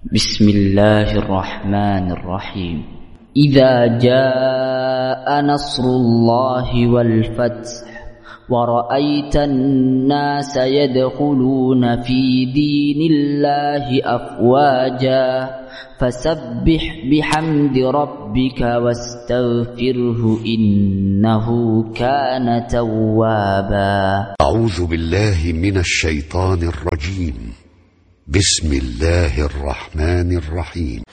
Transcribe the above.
بسم الله الرحمن الرحيم. إذا جاء نصر الله والفتح ورأيت الناس يدخلون في دين الله أفواجا فسبح بحمد ربك واستغفره إنه كان توابا. أعوذ بالله من الشيطان الرجيم. بسم الله الرحمن الرحيم.